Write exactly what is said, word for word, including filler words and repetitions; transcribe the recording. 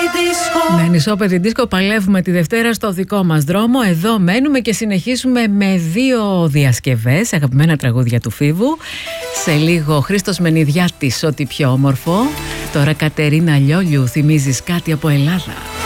δίσκο. Με νησόπεδη δίσκο παλεύουμε τη Δευτέρα στο δικό μας δρόμο. Εδώ μένουμε και συνεχίζουμε με δύο διασκευές, αγαπημένα τραγούδια του Φίβου. Σε λίγο Χρήστος Μενιδιάτης, ό,τι πιο όμορφο. Τώρα Κατερίνα Λιόλιου, θυμίζεις κάτι από Ελλάδα.